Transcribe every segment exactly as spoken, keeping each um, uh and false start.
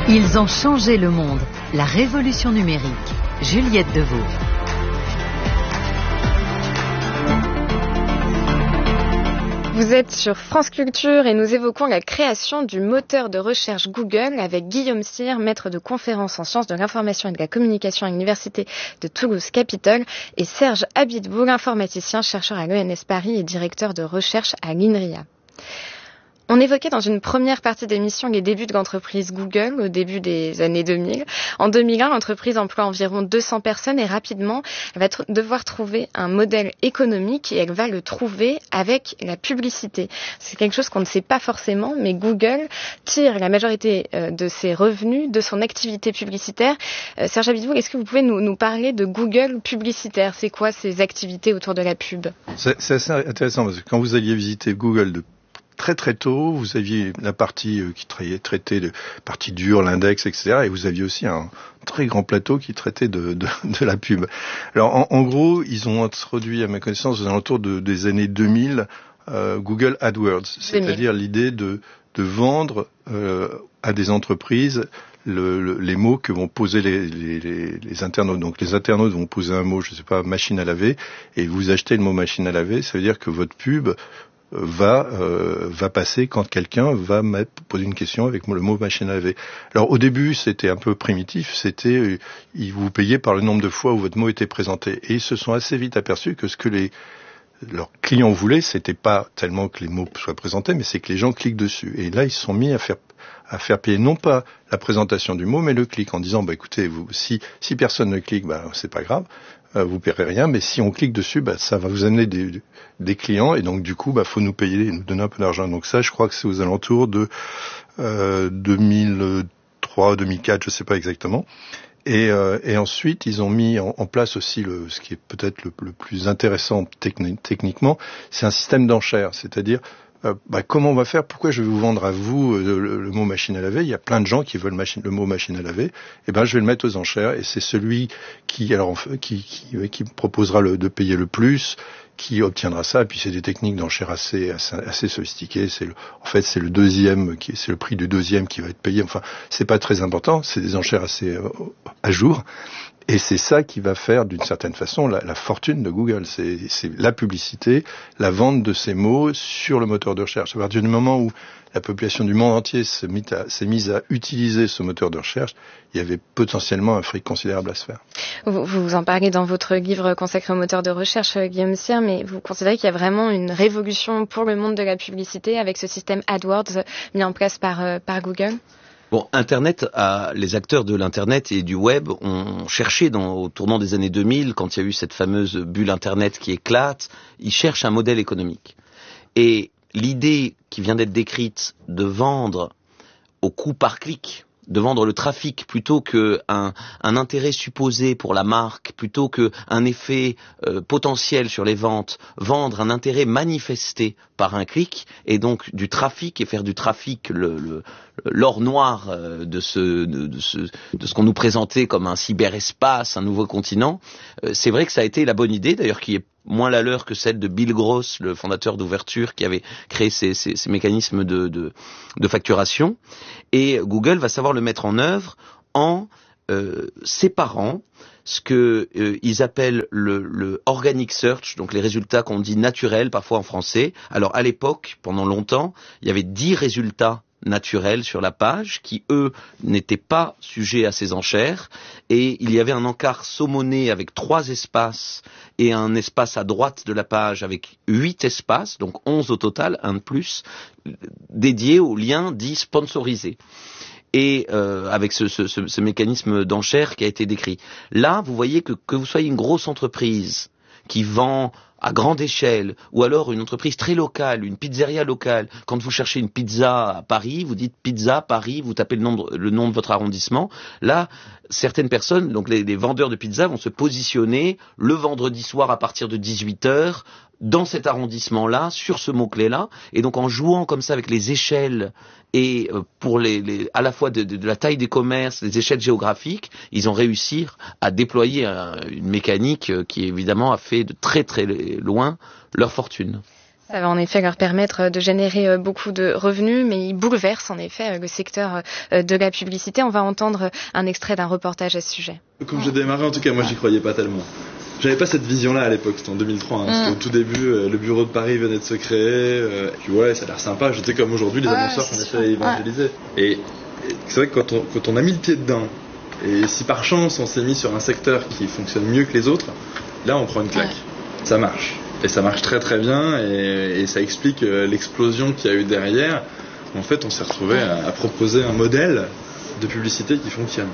Ils ont changé le monde. La révolution numérique. Juliette Deveau. Vous êtes sur France Culture et nous évoquons la création du moteur de recherche Google avec Guillaume Cyr, maître de conférences en sciences de l'information et de la communication à l'Université de Toulouse-Capitole, et Serge Abiteboul, informaticien, chercheur à l'E N S Paris et directeur de recherche à l'INRIA. On évoquait dans une première partie d'émission les débuts de l'entreprise Google au début des années deux mille. En deux mille un, l'entreprise emploie environ deux cents personnes et rapidement, elle va tr- devoir trouver un modèle économique et elle va le trouver avec la publicité. C'est quelque chose qu'on ne sait pas forcément, mais Google tire la majorité euh, de ses revenus de son activité publicitaire. Euh, Serge Abiteboul, est-ce que vous pouvez nous, nous parler de Google publicitaire ? C'est quoi ces activités autour de la pub ? c'est, c'est assez intéressant parce que quand vous alliez visiter Google de très très tôt, vous aviez la partie qui traitait de partie dure, l'index, et cetera. Et vous aviez aussi un très grand plateau qui traitait de, de, de la pub. Alors en, en gros, ils ont introduit, à ma connaissance, aux alentours de, des années deux mille, euh, Google AdWords, c'est-à-dire l'idée de, de vendre euh, à des entreprises le, le, les mots que vont poser les, les, les, les internautes. Donc les internautes vont poser un mot, je ne sais pas, machine à laver, et vous achetez le mot machine à laver, ça veut dire que votre pub va euh, va passer quand quelqu'un va mettre, poser une question avec le mot machine à laver. Alors au début c'était un peu primitif, c'était euh, ils vous payaient par le nombre de fois où votre mot était présenté, et ils se sont assez vite aperçus que ce que les leurs clients voulaient, c'était pas tellement que les mots soient présentés, mais c'est que les gens cliquent dessus. Et là ils se sont mis à faire à faire payer non pas la présentation du mot, mais le clic, en disant bah écoutez, vous si si personne ne clique, bah c'est pas grave. Euh, vous paierez rien, mais si on clique dessus, bah, ça va vous amener des, des clients, et donc du coup, bah, faut nous payer, nous donner un peu d'argent. Donc ça, je crois que c'est aux alentours de euh, deux mille trois, deux mille quatre, je sais pas exactement. Et, euh, et ensuite, ils ont mis en, en place aussi le, ce qui est peut-être le, le plus intéressant techni- techniquement, c'est un système d'enchères, c'est-à-dire Euh, bah, comment on va faire ? Pourquoi je vais vous vendre à vous euh, le, le mot machine à laver ? Il y a plein de gens qui veulent machine, le mot machine à laver. Eh ben, je vais le mettre aux enchères, et c'est celui qui, alors, qui, qui, qui proposera le, de payer le plus, qui obtiendra ça. Et puis c'est des techniques d'enchères assez, assez, assez sophistiquées. C'est le, en fait, c'est le deuxième, qui, c'est le prix du deuxième qui va être payé. Enfin, c'est pas très important. C'est des enchères assez euh, à jour. Et c'est ça qui va faire, d'une certaine façon, la, la fortune de Google. C'est, c'est la publicité, la vente de ces mots sur le moteur de recherche. À partir du moment où la population du monde entier s'est mise à, s'est mise à utiliser ce moteur de recherche, il y avait potentiellement un fric considérable à se faire. Vous, vous en parlez dans votre livre consacré au moteur de recherche, Guillaume Cyr, mais vous considérez qu'il y a vraiment une révolution pour le monde de la publicité avec ce système AdWords mis en place par, euh, par Google ? Bon, Internet, a, les acteurs de l'Internet et du web ont cherché dans, au tournant des années deux mille, quand il y a eu cette fameuse bulle Internet qui éclate, ils cherchent un modèle économique. Et l'idée qui vient d'être décrite de vendre au coût par clic, de vendre le trafic plutôt qu'un un intérêt supposé pour la marque, plutôt qu'un effet euh, potentiel sur les ventes, vendre un intérêt manifesté par un clic, et donc du trafic, et faire du trafic le, le, l'or noir de ce, de, de ce, de ce qu'on nous présentait comme un cyberespace, un nouveau continent. Euh, c'est vrai que ça a été la bonne idée, d'ailleurs, qui est moins la leur que celle de Bill Gross, le fondateur d'Ouverture, qui avait créé ces, ces, ces mécanismes de, de, de facturation. Et Google va savoir le mettre en œuvre en euh, séparant ce que euh, ils appellent le, le organic search, donc les résultats qu'on dit naturels parfois en français. Alors à l'époque, pendant longtemps, il y avait dix résultats naturels sur la page qui, eux, n'étaient pas sujets à ces enchères, et il y avait un encart saumonné avec trois espaces et un espace à droite de la page avec huit espaces, donc onze au total, un de plus, dédié aux liens dits sponsorisés. Et euh, avec ce, ce, ce, ce mécanisme d'enchère qui a été décrit. Là, vous voyez que que vous soyez une grosse entreprise qui vend à grande échelle, ou alors une entreprise très locale, une pizzeria locale. Quand vous cherchez une pizza à Paris, vous dites pizza Paris, vous tapez le nom de, le nom de votre arrondissement. Là, certaines personnes, donc les, les vendeurs de pizza, vont se positionner le vendredi soir à partir de dix-huit heures dans cet arrondissement-là, sur ce mot-clé-là, et donc en jouant comme ça avec les échelles et pour les, les à la fois de, de, de la taille des commerces, les échelles géographiques, ils ont réussi à déployer un, une mécanique qui évidemment a fait de très très loin leur fortune. Ça va en effet leur permettre de générer beaucoup de revenus, mais ils bouleversent en effet le secteur de la publicité. On va entendre un extrait d'un reportage à ce sujet. Quand j'ai démarré, en tout cas, moi, j'y croyais pas tellement. J'avais pas cette vision-là à l'époque, c'était en deux mille trois, hein. mmh. C'était au tout début, euh, le bureau de Paris venait de se créer, euh, et puis ouais, ça a l'air sympa, j'étais comme aujourd'hui, les ouais, annonceurs qu'on essaie d'évangéliser. Ouais. Et, et c'est vrai que quand on, quand on a mis le pied dedans, et si par chance on s'est mis sur un secteur qui fonctionne mieux que les autres, là on prend une claque. Ouais. Ça marche. Et ça marche très très bien, et, et ça explique euh, l'explosion qu'il y a eu derrière. En fait, on s'est retrouvé à, à proposer un modèle de publicité qui fonctionne.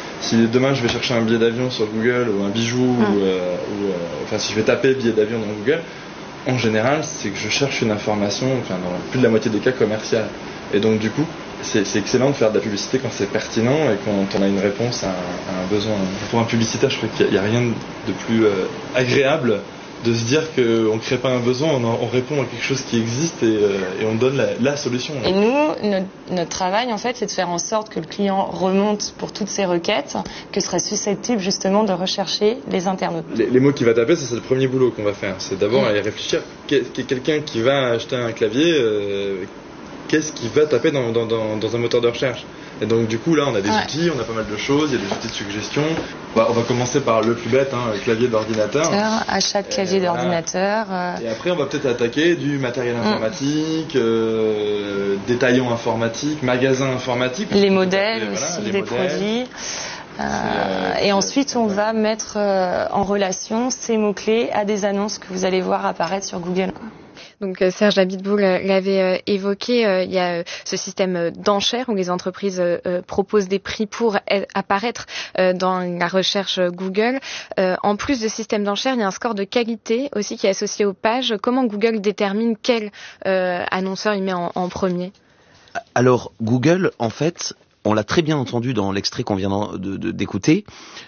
Si demain je vais chercher un billet d'avion sur Google ou un bijou, mmh. ou, euh, ou euh, enfin si je vais taper billet d'avion dans Google, en général c'est que je cherche une information, enfin dans plus de la moitié des cas commerciale. Et donc du coup, c'est, c'est excellent de faire de la publicité quand c'est pertinent et quand on a une réponse à un, à un besoin. Pour un publicitaire, je crois qu'il n'y a, a rien de plus euh, agréable de se dire qu'on ne crée pas un besoin, on, en, on répond à quelque chose qui existe et, euh, et on donne la, la solution. Et nous, notre, notre travail, en fait, c'est de faire en sorte que le client remonte pour toutes ces requêtes que seraient susceptibles justement de rechercher les internautes. Les, les mots qu'il va taper, c'est, c'est le premier boulot qu'on va faire. C'est d'abord mmh. aller réfléchir. Quelqu'un qui va acheter un clavier, euh, qu'est-ce qu'il va taper dans, dans, dans, dans un moteur de recherche ? Et donc du coup là on a des ouais. outils, on a pas mal de choses, il y a des outils de suggestion. On va, on va commencer par le plus bête, hein, le clavier d'ordinateur. Achat de clavier et d'ordinateur. Voilà. Euh... Et après on va peut-être attaquer du matériel informatique, mmh. euh, détaillant informatique, magasin informatique. Les modèles voilà, aussi, les des modèles. Produits. Euh, euh, et ensuite on va mettre euh, en relation ces mots-clés à des annonces que vous allez voir apparaître sur Google. Donc Serge Abiteboul l'avait euh, évoqué, euh, il y a euh, ce système d'enchères où les entreprises euh, proposent des prix pour apparaître euh, dans la recherche Google. Euh, en plus de ce système d'enchères, il y a un score de qualité aussi qui est associé aux pages. Comment Google détermine quel euh, annonceur il met en, en premier ? Alors Google, en fait, on l'a très bien entendu dans l'extrait qu'on vient de, de, d'écouter,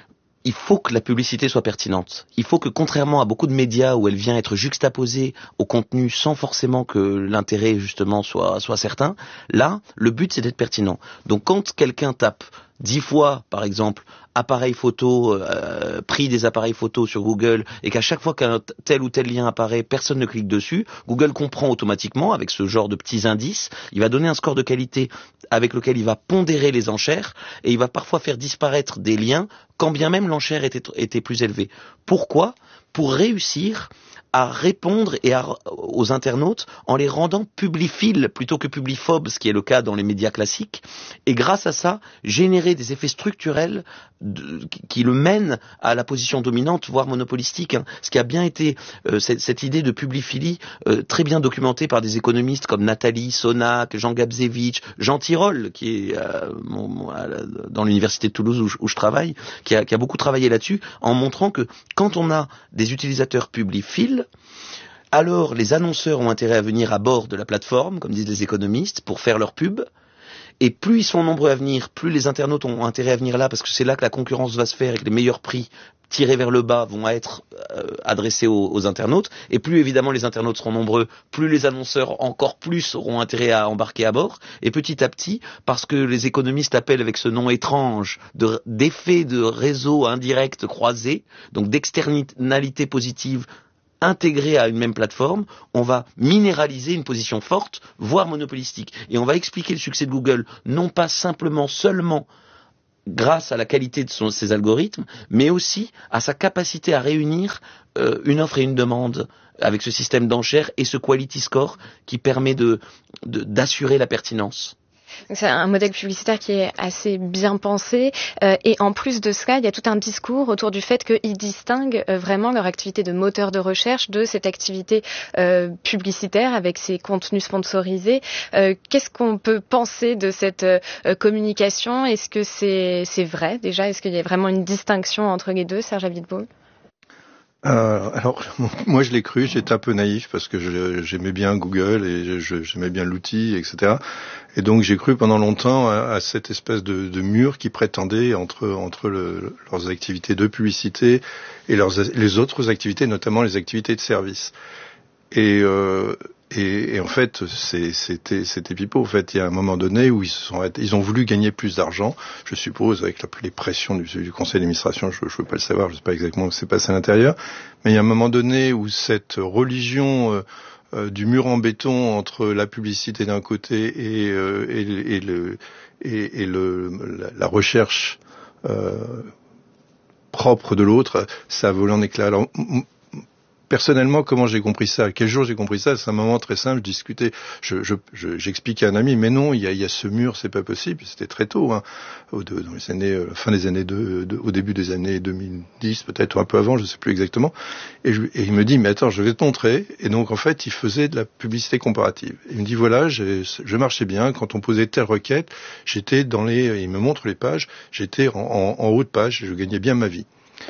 il faut que la publicité soit pertinente. Il faut que, contrairement à beaucoup de médias où elle vient être juxtaposée au contenu sans forcément que l'intérêt justement soit, soit certain, là, le but c'est d'être pertinent. Donc quand quelqu'un tape dix fois, par exemple, appareil photo, euh, prix des appareils photo sur Google, et qu'à chaque fois qu'un tel ou tel lien apparaît, personne ne clique dessus, Google comprend automatiquement, avec ce genre de petits indices, il va donner un score de qualité avec lequel il va pondérer les enchères, et il va parfois faire disparaître des liens, quand bien même l'enchère était, était plus élevée. Pourquoi ? Pour réussir à répondre et à, aux internautes en les rendant publiphiles plutôt que publiphobes, ce qui est le cas dans les médias classiques, et grâce à ça, générer des effets structurels de, qui, qui le mènent à la position dominante, voire monopolistique, hein. Ce qui a bien été, euh, cette, cette idée de publiphilie, euh, très bien documentée par des économistes comme Nathalie Sonac, Jean Gabzevich, Jean Tirole, qui est euh, mon, mon, dans l'université de Toulouse où je, où je travaille, qui a, qui a beaucoup travaillé là-dessus, en montrant que quand on a des utilisateurs publiphiles, alors les annonceurs ont intérêt à venir à bord de la plateforme, comme disent les économistes, pour faire leur pub. Et plus ils sont nombreux à venir, plus les internautes ont intérêt à venir là, parce que c'est là que la concurrence va se faire et que les meilleurs prix tirés vers le bas vont être euh, adressés aux, aux internautes. Et plus évidemment les internautes seront nombreux, plus les annonceurs encore plus auront intérêt à embarquer à bord. Et petit à petit, parce que les économistes appellent avec ce nom étrange de, d'effet de réseau indirect croisé, donc d'externalité positive intégré à une même plateforme, on va minéraliser une position forte, voire monopolistique. Et on va expliquer le succès de Google, non pas simplement, seulement grâce à la qualité de son, ses algorithmes, mais aussi à sa capacité à réunir euh, une offre et une demande avec ce système d'enchères et ce quality score qui permet de, de, d'assurer la pertinence. C'est un modèle publicitaire qui est assez bien pensé euh, et en plus de cela, il y a tout un discours autour du fait qu'ils distinguent euh, vraiment leur activité de moteur de recherche de cette activité euh, publicitaire avec ses contenus sponsorisés. Euh, qu'est-ce qu'on peut penser de cette euh, communication ? Est-ce que c'est, c'est vrai déjà ? Est-ce qu'il y a vraiment une distinction entre les deux, Serge Abiteboul ? Euh, alors, moi je l'ai cru, j'étais un peu naïf parce que je, j'aimais bien Google et je, j'aimais bien l'outil, et cetera. Et donc j'ai cru pendant longtemps à, à cette espèce de, de mur qui prétendait entre, entre le, leurs activités de publicité et leurs, les autres activités, notamment les activités de service. Et, euh, et, et en fait, c'est, c'était, c'était pipeau. En fait, il y a un moment donné où ils se sont, ils ont voulu gagner plus d'argent, je suppose, avec la, les pressions du, du conseil d'administration. Je ne veux pas le savoir, je ne sais pas exactement ce qui s'est passé à l'intérieur. Mais il y a un moment donné où cette religion euh, euh, du mur en béton entre la publicité d'un côté et, euh, et, et, le, et, et le, la, la recherche euh, propre de l'autre, ça a volé en éclats. Alors, m- personnellement, comment j'ai compris ça? Quel jour j'ai compris ça? C'est un moment très simple. Je discutais, je, je, je, j'expliquais à un ami, mais non, il y a, il y a ce mur, c'est pas possible. C'était très tôt, hein, au, de, dans les années, la fin des années de, de, au début des années deux mille dix, peut-être ou un peu avant, je sais plus exactement. Et, je, et il me dit, mais attends, je vais te montrer. Et donc, en fait, il faisait de la publicité comparative. Il me dit, voilà, j'ai, je marchais bien. Quand on posait telle requête, j'étais dans les, il me montre les pages, j'étais en, en, en haut de page, et je gagnais bien ma vie.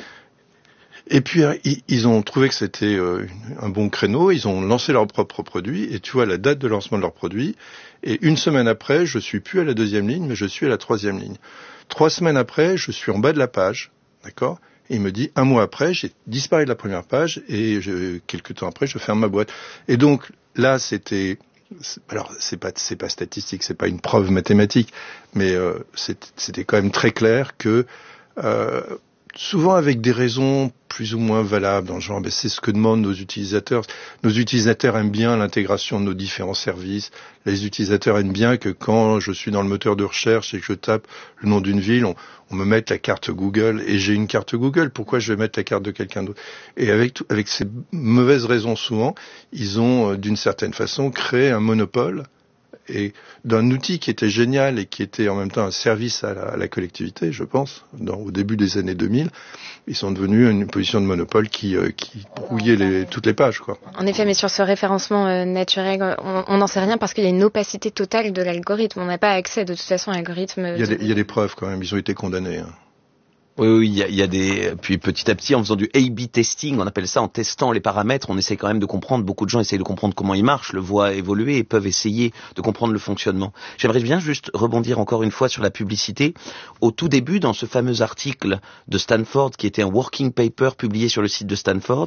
Et puis ils ont trouvé que c'était un bon créneau, ils ont lancé leur propre produit, et tu vois la date de lancement de leur produit, et une semaine après, je suis plus à la deuxième ligne, mais je suis à la troisième ligne. Trois semaines après, je suis en bas de la page, d'accord? Et il me dit, un mois après, j'ai disparu de la première page, et je, quelques temps après, je ferme ma boîte. Et donc, là, c'était... Alors, c'est pas, c'est pas statistique, c'est pas une preuve mathématique, mais euh, c'était quand même très clair que... Euh, souvent avec des raisons plus ou moins valables, dans le genre, ben c'est ce que demandent nos utilisateurs. Nos utilisateurs aiment bien l'intégration de nos différents services. Les utilisateurs aiment bien que quand je suis dans le moteur de recherche et que je tape le nom d'une ville, on, on me mette la carte Google, et j'ai une carte Google. Pourquoi je vais mettre la carte de quelqu'un d'autre? Et avec, tout, avec ces mauvaises raisons souvent, ils ont, d'une certaine façon, créé un monopole et d'un outil qui était génial et qui était en même temps un service à la, à la collectivité, je pense, dans, au début des années deux mille, ils sont devenus une position de monopole qui, euh, qui brouillait les, toutes les pages, quoi. En effet, mais sur ce référencement euh, naturel, on n'en sait rien parce qu'il y a une opacité totale de l'algorithme. On n'a pas accès de toute façon à l'algorithme. Il y a des, il y a des preuves quand même, ils ont été condamnés, hein. Oui, oui, il y a, il y a des. Puis petit à petit, en faisant du A B testing, on appelle ça, en testant les paramètres, on essaie quand même de comprendre. Beaucoup de gens essayent de comprendre comment ils marchent, le voient évoluer et peuvent essayer de comprendre le fonctionnement. J'aimerais bien juste rebondir encore une fois sur la publicité. Au tout début, dans ce fameux article de Stanford, qui était un working paper publié sur le site de Stanford,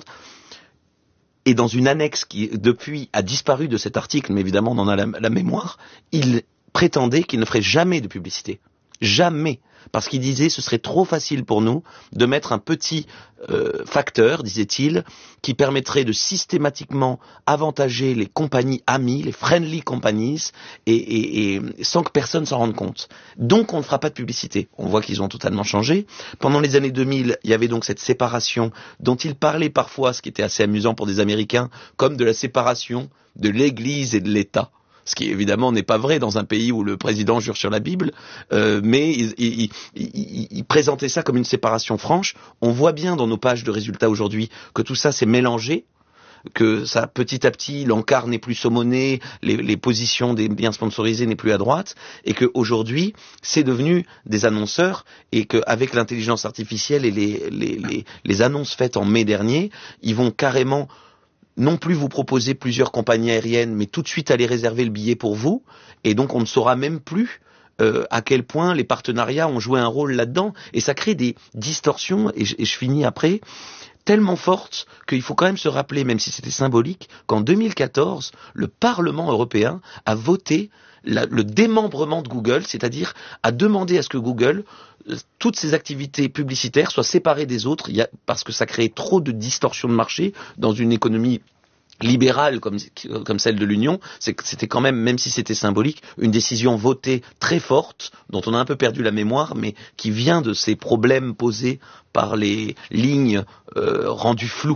et dans une annexe qui depuis a disparu de cet article, mais évidemment on en a la, la mémoire, il prétendait qu'il ne ferait jamais de publicité. Jamais. Parce qu'il disait ce serait trop facile pour nous de mettre un petit euh, facteur, disait-il, qui permettrait de systématiquement avantager les compagnies amies, les friendly companies, et, et, et sans que personne s'en rende compte. Donc on ne fera pas de publicité. On voit qu'ils ont totalement changé. Pendant les années deux mille, il y avait donc cette séparation dont il parlait parfois, ce qui était assez amusant pour des Américains, comme de la séparation de l'Église et de l'État. Ce qui évidemment n'est pas vrai dans un pays où le président jure sur la Bible, euh, mais il, il, il, il présentait ça comme une séparation franche. On voit bien dans nos pages de résultats aujourd'hui que tout ça s'est mélangé, que ça petit à petit l'encart n'est plus saumonné, les, les positions des biens sponsorisés n'est plus à droite, et que aujourd'hui c'est devenu des annonceurs, et qu'avec l'intelligence artificielle et les, les, les, les annonces faites en mai dernier, ils vont carrément non plus vous proposer plusieurs compagnies aériennes, mais tout de suite aller réserver le billet pour vous, et donc on ne saura même plus euh, à quel point les partenariats ont joué un rôle là-dedans, et ça crée des distorsions, et je, et je finis après, tellement fortes qu'il faut quand même se rappeler, même si c'était symbolique, qu'en deux mille quatorze, le Parlement européen a voté la, le démembrement de Google, c'est-à-dire a demandé à ce que Google, euh, toutes ses activités publicitaires soient séparées des autres, il y a, parce que ça créait trop de distorsions de marché dans une économie libérale comme, comme celle de l'Union. C'est, c'était quand même, même si c'était symbolique, une décision votée très forte, dont on a un peu perdu la mémoire, mais qui vient de ces problèmes posés par les lignes euh, rendues floues